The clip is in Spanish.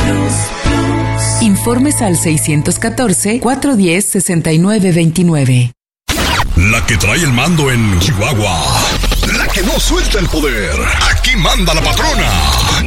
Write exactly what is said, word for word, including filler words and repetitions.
Informes al seis uno cuatro, cuatro uno cero, seis nueve dos nueve. La que trae el mando en Chihuahua. La que no suelta el poder. Aquí manda la patrona.